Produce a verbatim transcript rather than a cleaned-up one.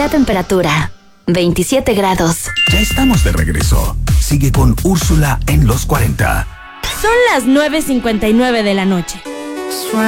La temperatura, veintisiete grados. Ya estamos de regreso. Sigue con Úrsula en los cuarenta. Son las nueve cincuenta y nueve de la noche.